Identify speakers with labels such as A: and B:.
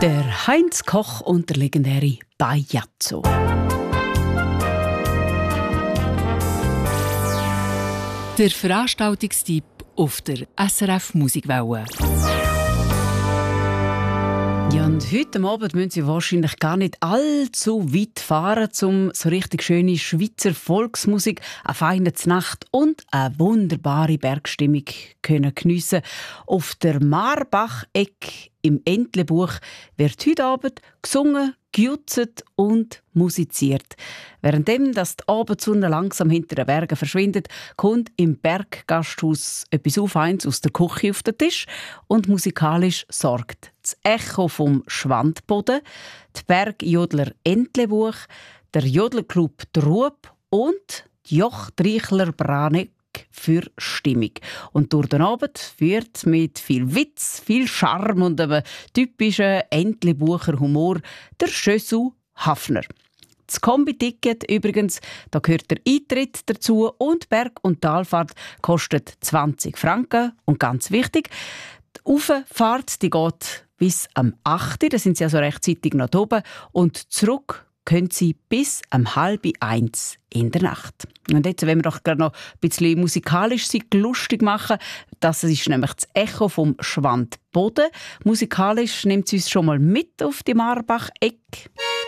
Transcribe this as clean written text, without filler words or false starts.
A: Der Heinz Koch und der legendäre Bajazzo. Der Veranstaltungstipp auf der SRF Musikwelle. Ja, und heute Abend müssen Sie wahrscheinlich gar nicht allzu weit fahren, um so richtig schöne Schweizer Volksmusik, eine feine Nacht und eine wunderbare Bergstimmung geniessen. Auf der Marbach-Eck im Entlebuch wird heute Abend gesungen, gejutzt und musiziert. Währenddem die Abendsonne langsam hinter den Bergen verschwindet, kommt im Berggasthaus etwas Aufeins aus der Küche auf den Tisch und musikalisch sorgt das Echo vom Schwandboden, die Bergjodler Entlebuch, der Jodlerclub Trub und die Jochtreichler Braneck für Stimmung. Und durch den Abend wird mit viel Witz, viel Charme und einem typischen Entlebucher Humor der Schössu Hafner. Das Kombi-Ticket übrigens, da gehört der Eintritt dazu und Berg- und Talfahrt kostet 20 Franken. Und ganz wichtig, die Auffahrt die geht bis am 8. Da sind Sie also rechtzeitig noch oben. Und zurück können Sie bis um 12:30 in der Nacht. Und jetzt wollen wir doch gerade noch ein bisschen musikalisch sich lustig machen. Das ist nämlich das Echo vom Schwandboden. Musikalisch nimmt sie uns schon mal mit auf die Marbach-Eck.